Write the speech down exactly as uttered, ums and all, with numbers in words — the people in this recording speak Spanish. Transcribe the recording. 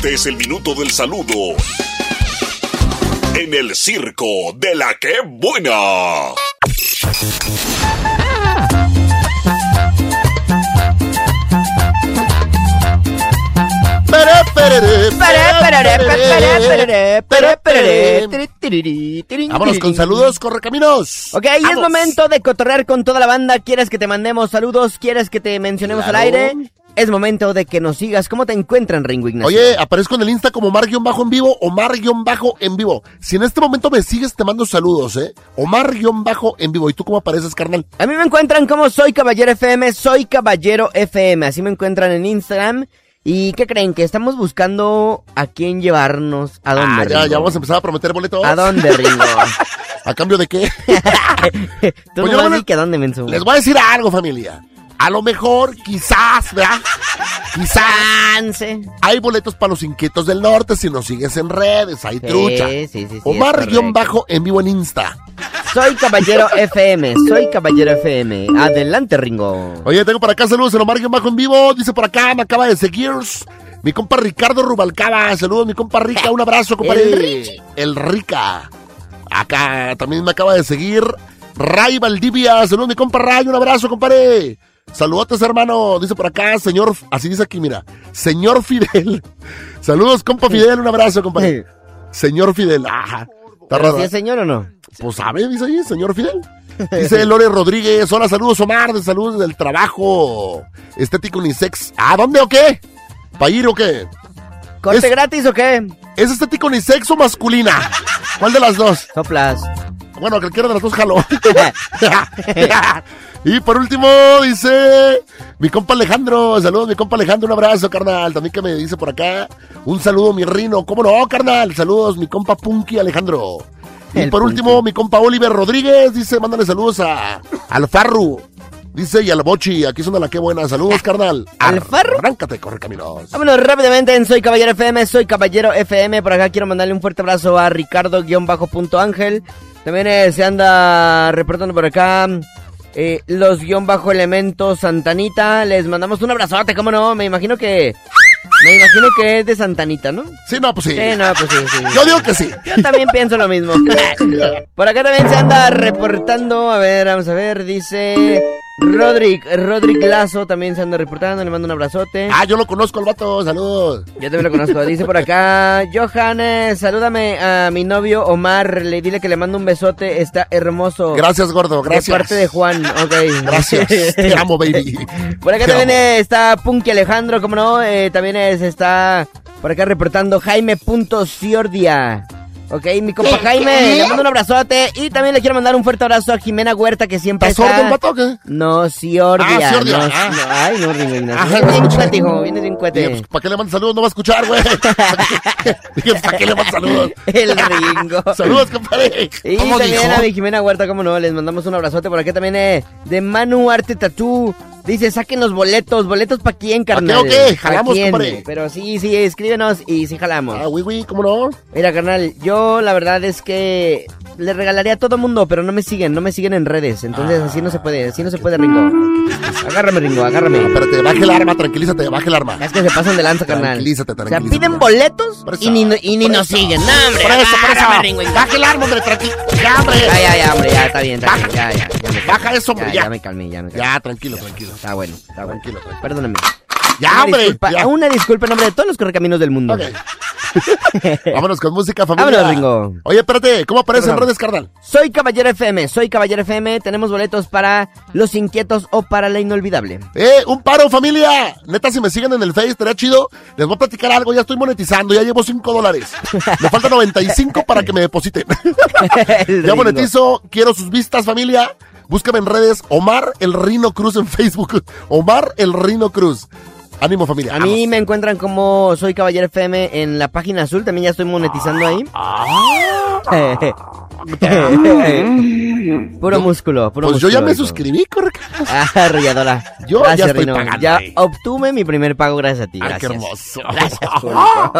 Este es el minuto del saludo en el circo de la que buena. Vámonos con saludos, correcaminos. Ok, y es momento de cotorrear con toda la banda. ¿Quieres que te mandemos saludos? ¿Quieres que te mencionemos Claro. al aire? Es momento de que nos sigas. ¿Cómo te encuentran, Ringo Ignacio? Oye, aparezco en el Insta como Omar-en vivo, Omar-en vivo. Si en este momento me sigues, te mando saludos, ¿eh? Omar-en vivo. ¿Y tú cómo apareces, carnal? A mí me encuentran como Soy Caballero F M, Soy Caballero F M. Así me encuentran en Instagram. ¿Y qué creen? Que estamos buscando a quién llevarnos. ¿A dónde, Ah, ya, Ringo? ya vamos a empezar a prometer boletos. ¿A dónde, Ringo? ¿A cambio de qué? Tú Oye, nomás bueno, di que a dónde, menso. Les voy a decir algo, familia. A lo mejor, quizás, ¿verdad? Quizás Chance. hay boletos para los inquietos del norte si nos sigues en redes, hay Sí, trucha. sí, sí, sí, Omar-en vivo en Insta. Soy Caballero F M, Soy Caballero F M. Adelante, Ringo. Oye, tengo por acá saludos en Omar-en vivo. Dice por acá, me acaba de seguir mi compa Ricardo Rubalcaba. Saludos, mi compa Rica. Un abrazo, compadre. El- El Rica. Acá también me acaba de seguir Ray Valdivia. Saludos, mi compa Ray. Un abrazo, compadre. Saludotes, hermano. Dice por acá, señor. Así dice aquí, mira. Señor Fidel. Saludos, compa Fidel. Un abrazo, compadre. Señor Fidel. Ajá. Está ¿Pero raro. si es señor o no? Pues sabe, dice ahí, señor Fidel. Dice Lore Rodríguez, hola, saludos Omar, de saludos del trabajo. Estético Unisex. ¿A dónde o qué? ¿Para ir o qué? ¿Corte Es- gratis o qué? ¿Es estético Unisex o masculina? ¿Cuál de las dos? Soplas. Bueno, cualquiera de las dos jaló. Y por último, dice mi compa Alejandro. Saludos, mi compa Alejandro. Un abrazo, carnal. También que me dice por acá. Un saludo, mi Rino. ¿Cómo no, carnal? Saludos, mi compa Punky Alejandro. Y El por Punky. último, mi compa Oliver Rodríguez. Dice, mándale saludos a al Farru. Dice, y al Bochi. Aquí son de la que buena. Saludos, carnal. ¿Al Farru? Arráncate, corre caminos. Vámonos rápidamente en Soy Caballero F M, Soy Caballero F M. Por acá quiero mandarle un fuerte abrazo a Ricardo-Ángel. También eh, se anda reportando por acá eh, los guión bajo elementos Santanita. Les mandamos un abrazote, ¿cómo no? Me imagino que... Me imagino que es de Santanita, ¿no? Sí, no, pues sí. Sí, no, pues sí, sí. Yo digo que sí. Yo también pienso lo mismo. Por acá también se anda reportando. A ver, vamos a ver. Dice Rodrick, Rodrick Lazo también se anda reportando. Le mando un abrazote. Ah, yo lo conozco al vato. Saludos. Yo también lo conozco. Dice por acá, Johannes, salúdame a mi novio Omar. Le dile que le mando un besote. Está hermoso. Gracias, gordo. Gracias. De parte de Juan. Ok. Gracias. Te amo, baby. Por acá Te también amo. eh, está Punky Alejandro, como no, eh, también es, está por acá reportando Jaime.ciordia. Ok, mi compa Jaime, le mando un abrazote y también le quiero mandar un fuerte abrazo a Jimena Huerta, que siempre ¿Estás sordo el vato o qué? No, Ciordia. Ah, Ciordia, no, ah. no, ay, no, Ringo Ignacio. Ah, Vienes no bien escuché. cuete, hijo, vienes bien Dije, cuete. pues, ¿para qué le mandas saludos? No va a escuchar, güey. Dije, pues, ¿para qué le mandas saludos? El Ringo. Saludos, compadre. Y ¿Cómo también dijo? a mi Jimena Huerta, como no, les mandamos un abrazote. Por acá también eh, de Manu Arte Tatú. Dice, saquen los boletos. ¿Boletos para quién, carnal? qué o qué? ¿Pa' Jalamos, quién? compadre. Pero sí, sí, escríbenos y sí jalamos. Ah, güey, güey, ¿cómo no? Mira, carnal, yo la verdad es que le regalaría a todo mundo, pero no me siguen, no me siguen en redes. Entonces así no se puede, así no se puede, Ringo. Agárrame, Ringo, agárrame. Espérate, baje el arma, tranquilízate, baje el arma. Es que se pasan de lanza, carnal. Tranquilízate, O sea, tranquilízate. piden boletos Por eso, y ni, y ni por nos eso. siguen. No, hombre, Por eso, por agárrame, eso. Ringo. Baje el arma, hombre, tranquilo. Ya, hombre. Ya, ya, ya, hombre, ya, está bien, está bien, ya, ya. ya me Baja calmé. eso, hombre, ya. ya. Ya me calmé, ya me calmé. Ya, tranquilo, tranquilo. Está bueno, está bueno. Tranquilo, tranquilo. Perdóname. Ya, Una hombre. disculpa, ya. una disculpa en nombre de todos los correcaminos del mundo. Ok. Vámonos con música, familia. Vámonos, Ringo. Oye, espérate, ¿cómo aparece en Perdón. redes, carnal? Soy Caballero F M, soy Caballero F M. Tenemos boletos para Los Inquietos o para La Inolvidable. Eh, un paro, familia. Neta, si me siguen en el Face, estaría chido. Les voy a platicar algo, ya estoy monetizando, ya llevo cinco dólares. Me faltan noventa y cinco para que me depositen. El Ya Ringo. monetizo, quiero sus vistas, familia. Búscame en redes, Omar el Rino Cruz en Facebook. Omar el Rino Cruz. Ánimo, familia. A mí vamos. me encuentran como Soy Caballero F M en la página azul. También ya estoy monetizando ahí. Puro músculo, puro Pues yo músculo. ya me hijo. suscribí, correcto. Ah, arrolladora. Yo ya Gracias, estoy Rino. pagando Ya ahí. obtuve mi primer pago gracias a ti. Ay, Gracias. qué hermoso. Gracias, público.